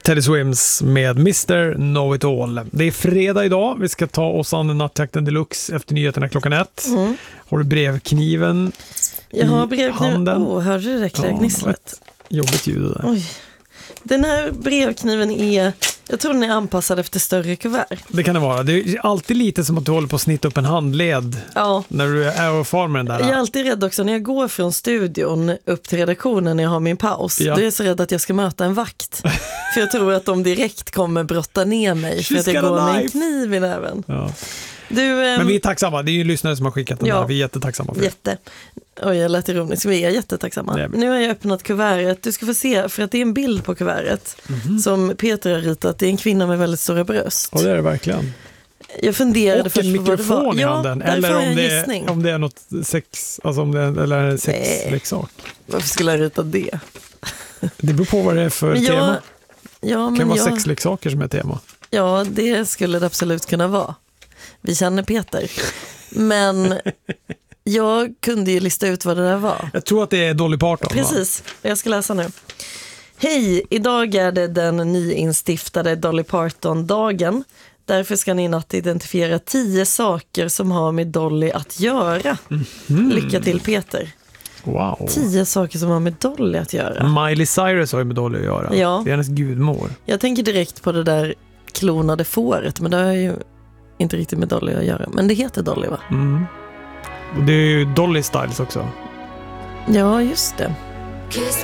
Teddy Swims med Mr. Know It All. Det är fredag idag. Vi ska ta oss an Nattjakten Deluxe efter nyheterna klockan 1. Har du brevkniven Jag har i handen? hörde du det gnisslet? Jobbigt ljud där. Oj. Den här brevkniven jag tror den är anpassad efter större kuvert. Det kan det vara. Det är alltid lite som att du håller på att snitta upp en handled när du är och far med den där. Jag är alltid rädd också när jag går från studion upp till redaktionen när jag har min paus. Då är jag så rädd att jag ska möta en vakt. För jag tror att de direkt kommer brotta ner mig för att jag går med en kniv i näven. Ja. Men vi är tacksamma. Det är ju lyssnare som har skickat den där. Vi är jättetacksamma för det. Oj, jag lät ironisk. Vi är jättetacksamma. Nu har jag öppnat kuvertet. Du ska få se, för att det är en bild på kuvertet som Peter har ritat. Det är en kvinna med väldigt stora bröst. Ja, det är det verkligen. Jag funderade först på vad det var. I handen. Eller om det är något sex, alltså eller en sexleksak. Varför skulle jag rita det? Det beror på vad det är för tema. Det kan vara sexleksaker som är tema. Ja, det skulle det absolut kunna vara. Vi känner Peter. Men jag kunde ju lista ut vad det där var. Jag tror att det är Dolly Parton. Precis, jag ska läsa nu. Hej, idag är det den nyinstiftade Dolly Parton-dagen. Därför ska ni i natt identifiera 10 saker som har med Dolly att göra. Lycka till, Peter. Wow. 10 saker som har med Dolly att göra. Miley Cyrus har ju med Dolly att göra. Ja. Det är hennes gudmor. Jag tänker direkt på det där klonade fåret, men det har ju inte riktigt med Dolly att göra. Men det heter Dolly, va? Och det är ju Dolly Styles också. Ja, just det. Kiss